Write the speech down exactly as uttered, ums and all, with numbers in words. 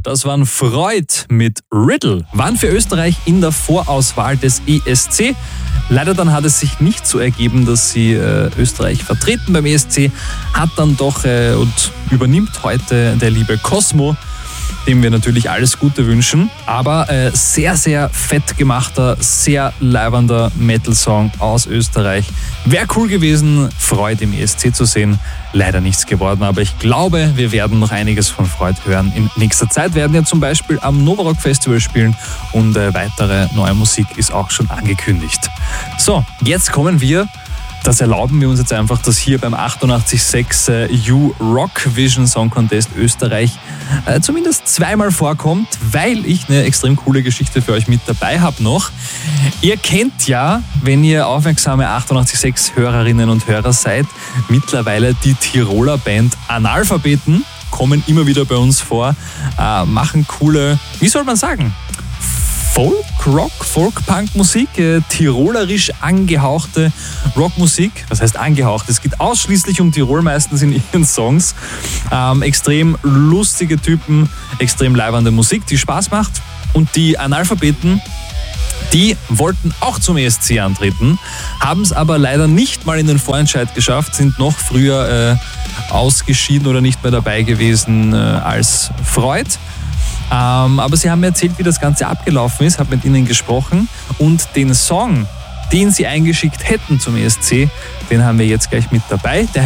Das waren Freud mit Riddle. Waren für Österreich in der Vorauswahl des E S C. Leider dann hat es sich nicht so ergeben, dass sie äh, Österreich vertreten beim E S C. Hat dann doch äh, und übernimmt heute der liebe Cosmo, dem wir natürlich alles Gute wünschen. Aber äh, sehr, sehr fett gemachter, sehr leibernder Metal-Song aus Österreich. Wäre cool gewesen, Freud im E S C zu sehen. Leider nichts geworden, aber ich glaube, wir werden noch einiges von Freud hören. In nächster Zeit werden wir zum Beispiel am Novarock Festival spielen und äh, weitere neue Musik ist auch schon angekündigt. So, jetzt kommen wir. Das erlauben wir uns jetzt einfach, dass hier beim achtundachtzig Komma sechs äh, You Rock Vision Song Contest Österreich äh, zumindest zweimal vorkommt, weil ich eine extrem coole Geschichte für euch mit dabei habe noch. Ihr kennt ja, wenn ihr aufmerksame achtundachtzig Komma sechs Hörerinnen und Hörer seid, mittlerweile die Tiroler Band Analphabeten, kommen immer wieder bei uns vor, äh, machen coole, wie soll man sagen, Folk-Rock, Folk-Punk-Musik, äh, tirolerisch angehauchte Rockmusik. Was heißt angehaucht? Es geht ausschließlich um Tirol meistens in ihren Songs. Ähm, extrem lustige Typen, extrem leibernde Musik, die Spaß macht. Und die Analphabeten, die wollten auch zum E S C antreten, haben es aber leider nicht mal in den Vorentscheid geschafft, sind noch früher äh, ausgeschieden oder nicht mehr dabei gewesen äh, als Freud. Ähm, aber sie haben mir erzählt, wie das Ganze abgelaufen ist, habe mit ihnen gesprochen und den Song, den sie eingeschickt hätten zum E S C, den haben wir jetzt gleich mit dabei. Der